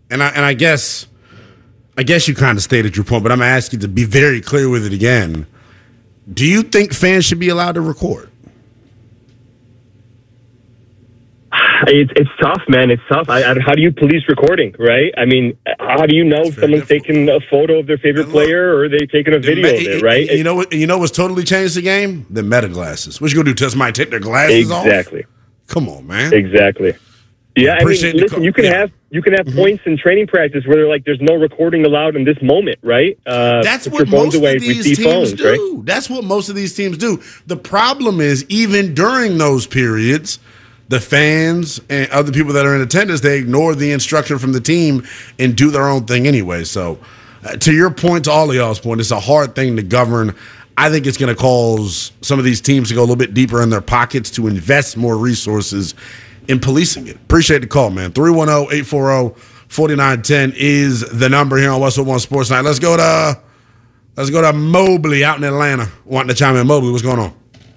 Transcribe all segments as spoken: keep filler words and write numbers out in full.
and I and I guess I guess you kind of stated your point, but I'm gonna ask you to be very clear with it again. Do you think fans should be allowed to record? It's it's tough, man. It's tough. I, I, how do you police recording, right? I mean, how do you know if someone's difficult. taking a photo of their favorite look, player or they're taking a video me, of it, right? You know what? You know what's totally changed the game? The meta glasses. What you gonna do? Tell somebody to take their glasses exactly. off? Exactly. Come on, man. Exactly. Yeah, I mean, listen, you can yeah. have you can have mm-hmm. points in training practice where they're like, "There's no recording allowed in this moment," right? Uh, That's what most away, of these teams phones, do. Right? That's what most of these teams do. The problem is, even during those periods, the fans and other people that are in attendance, they ignore the instruction from the team and do their own thing anyway. So, uh, to your point, to all of y'all's point, it's a hard thing to govern. I think it's going to cause some of these teams to go a little bit deeper in their pockets to invest more resources in policing it. Appreciate the call, man. three one zero, eight four zero, four nine one zero is the number here on Westwood One Sports Night. Let's go to let's go to Mobley out in Atlanta. Wanting to chime in. Mobley, what's going on?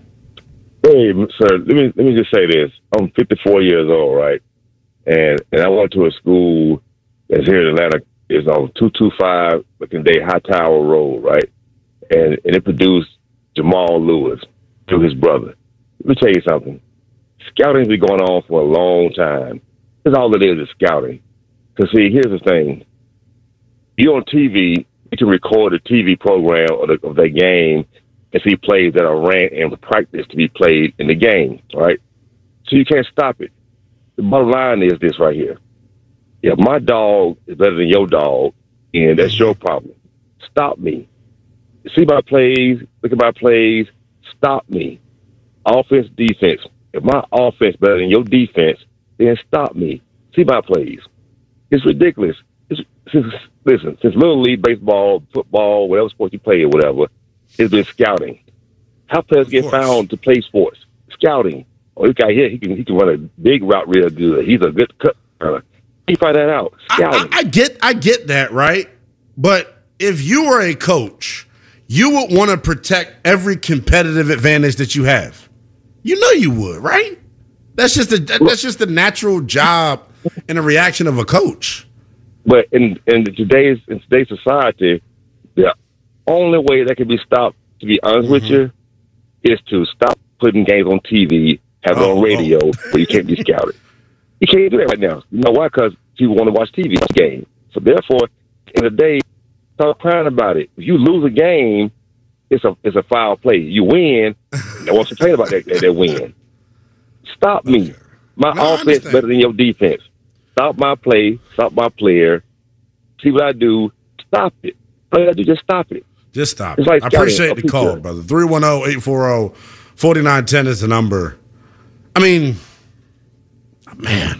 Hey, sir, let me let me just say this. I'm fifty-four years old, right? And and I went to a school that's here in Atlanta. It's on two two five McInday Hightower Road, right? And and it produced Jamal Lewis through his brother. Let me tell you something. Scouting's been going on for a long time. That's all it is, is scouting. Because, see, here's the thing. You on T V, you can record a T V program of the, of the game and see plays that are ran and practice to be played in the game, right? So you can't stop it. The bottom line is this right here. If my dog is better than your dog, and that's your problem, stop me. See my plays, look at my plays, stop me. Offense, defense. If my offense better than your defense, then stop me. See my plays. It's ridiculous. It's, since, listen, since Little League, baseball, football, whatever sport you play or whatever, it's been scouting. How players get found to play sports? Scouting. Oh, this guy here, he can he can run a big route real good. He's a good cut runner. You find that out. Scouting. I, I, I get I get that, right? But if you were a coach, you would want to protect every competitive advantage that you have. You know you would, right? That's just a that's just the natural job and a reaction of a coach. But in in today's in today's society, the only way that can be stopped, to be honest mm-hmm. with you, is to stop putting games on T V, have it oh, on radio, oh. where you can't be scouted. You can't do that right now. You know why? Because people want to watch T V game. So therefore, in the day, start crying about it. If you lose a game, it's a it's a foul play. You win, and won't complain about that, that, that win. Stop me. Okay. My no, offense better than your defense. Stop my play. Stop my player. See what I do. Stop it. All you got to do, just stop it. Just stop it. Like I appreciate the call, brother. three one zero, eight four zero, four nine one zero is the number. I mean, man,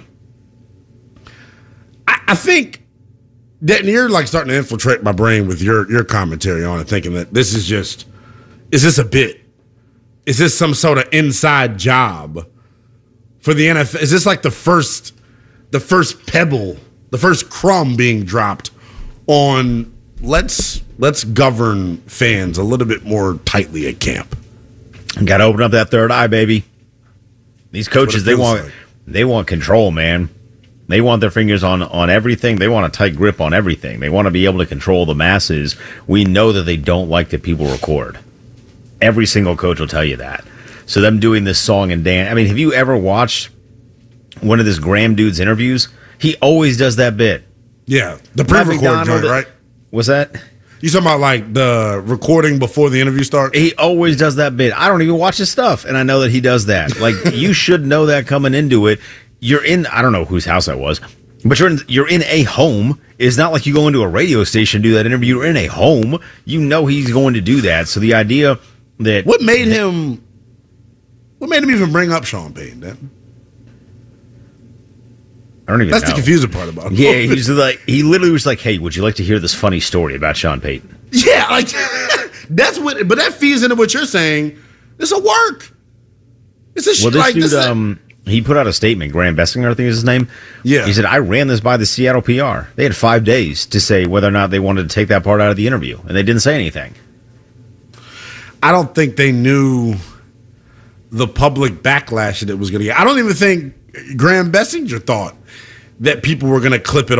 I, I think that you're like starting to infiltrate my brain with your your commentary on it, thinking that this is just, is this a bit? Is this some sort of inside job for the N F L? Is this like the first, the first pebble, the first crumb being dropped on let's let's govern fans a little bit more tightly at camp? Got to open up that third eye, baby. These coaches, they want like. they want control, man. They want their fingers on, on everything. They want a tight grip on everything. They want to be able to control the masses. We know that they don't like that people record. Every single coach will tell you that. So them doing this song and dance. I mean, have you ever watched one of this Graham dude's interviews? He always does that bit. Yeah, the pre-recorded joint, right? What's that? You talking about like the recording before the interview starts? He always does that bit. I don't even watch his stuff, and I know that he does that. Like, you should know that coming into it. You're in, I don't know whose house that was, but you're in, you're in a home. It's not like you go into a radio station and do that interview. You're in a home. You know he's going to do that. So the idea that... What made him... What made him even bring up Sean Payton, then? I don't even That's know. the confusing part about it. Yeah, he's like, he literally was like, hey, would you like to hear this funny story about Sean Payton? Yeah, like, that's what, but that feeds into what you're saying. It's a work. It's a Well, this like, dude, this um, he put out a statement, Graham Bessinger, I think is his name. Yeah. He said, I ran this by the Seattle P R. They had five days to say whether or not they wanted to take that part out of the interview, and they didn't say anything. I don't think they knew the public backlash that it was going to get. I don't even think Graham Bessinger thought that people were going to clip it